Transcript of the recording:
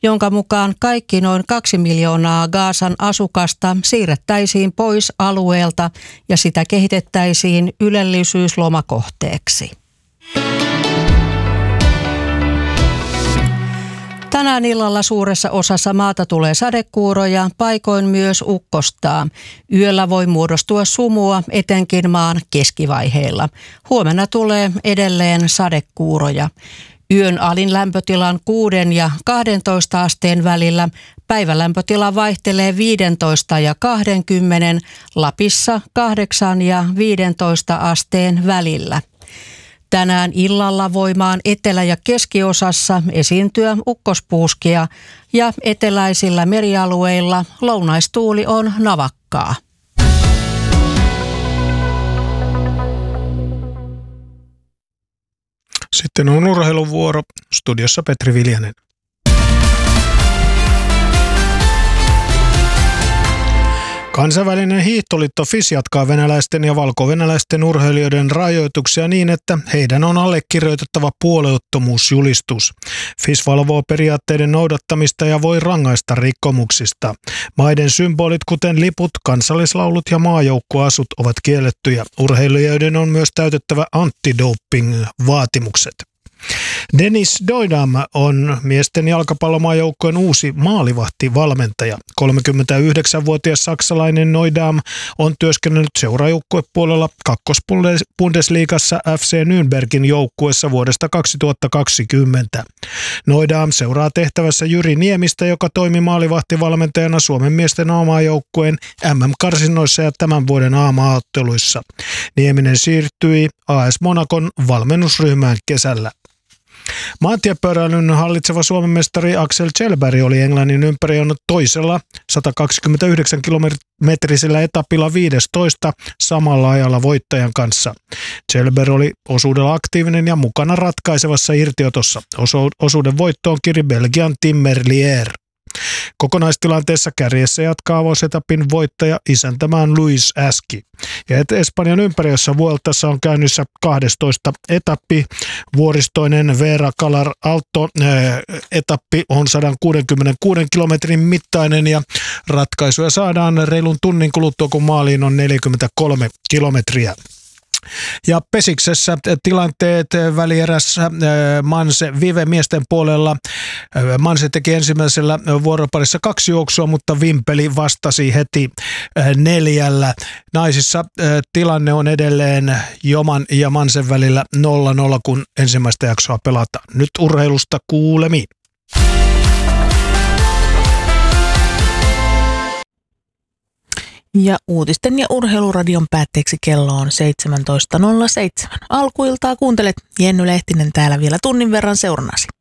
jonka mukaan kaikki noin 2 miljoonaa Gazan asukasta siirrettäisiin pois alueelta ja sitä kehitettäisiin ylellisyyslomakohteeksi. Tänään illalla suuressa osassa maata tulee sadekuuroja, paikoin myös ukkostaa. Yöllä voi muodostua sumua etenkin maan keskivaiheilla. Huomenna tulee edelleen sadekuuroja. Yön alin lämpötilan 6 ja 12 asteen välillä. Päivälämpötila vaihtelee 15 ja 20, Lapissa 8 ja 15 asteen välillä. Tänään illalla voi maan etelä- ja keskiosassa esiintyä ukkospuuskia ja eteläisillä merialueilla lounaistuuli on navakkaa. Sitten on urheiluvuoro. Studiossa Petri Viljanen. Kansainvälinen hiihtoliitto FIS jatkaa venäläisten ja valko-venäläisten urheilijoiden rajoituksia niin, että heidän on allekirjoitettava puolueettomuusjulistus. FIS valvoo periaatteiden noudattamista ja voi rangaista rikkomuksista. Maiden symbolit, kuten liput, kansallislaulut ja maajoukkueasut, ovat kiellettyjä. Urheilijoiden on myös täytettävä antidoping-vaatimukset. Denis Doidam on miesten jalkapallomaajoukkueen uusi maalivahtivalmentaja. 39-vuotias saksalainen Doidam on työskennellyt seurajoukkuepuolella kakkos-Bundesliigassa FC Nürnbergin joukkueessa vuodesta 2020. Doidam seuraa tehtävässä Jyri Niemistä, joka toimi maalivahtivalmentajana Suomen miesten A-maajoukkueen MM-karsinnoissa ja tämän vuoden A-maaotteluissa. Nieminen siirtyi AS Monacon valmennusryhmään kesällä. Maantiepyöräilyn hallitseva Suomen mestari Axel Kjellberg oli Englannin ympäriajon toisella 129 kilometrisellä etapilla 15 samalla ajalla voittajan kanssa. Kjellberg oli osuudella aktiivinen ja mukana ratkaisevassa irtiotossa. Osuuden voittoon kiri Belgian Tim Merlier. Kokonaistilanteessa kärjessä jatkaa avausetapin voittaja isäntämään Luis Äski. Ja Espanjan ympäriössä Vueltassa on käynnissä 12 etappi. Vuoristoinen Vera Calar Alto etappi on 166 kilometrin mittainen ja ratkaisuja saadaan reilun tunnin kuluttua, kun maaliin on 43 kilometriä. Ja Pesiksessä tilanteet välierässä Manse Vive miesten puolella. Manse teki ensimmäisellä vuoroparissa 2 juoksua, mutta Vimpeli vastasi heti 4. Naisissa tilanne on edelleen Joman ja Mansen välillä 0-0, kun ensimmäistä jaksoa pelataan. Nyt urheilusta kuulemiin. Ja uutisten ja urheiluradion päätteeksi kello on 17.07. Alkuiltaa kuuntelet Jenny Lehtinen täällä vielä tunnin verran seurnasi.